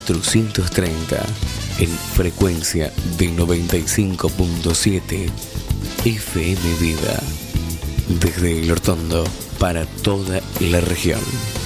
430 en frecuencia de 95.7 FM Vida. Desde El Hortondo para toda la región.